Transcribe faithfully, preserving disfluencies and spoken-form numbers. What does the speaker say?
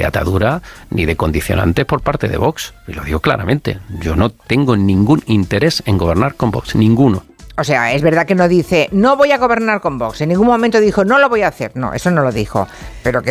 de atadura ni de condicionantes por parte de Vox. Y lo digo claramente. Yo no tengo ningún interés en gobernar con Vox, ninguno. O sea, es verdad que no dice, no voy a gobernar con Vox. En ningún momento dijo, no lo voy a hacer. No, eso no lo dijo. Pero que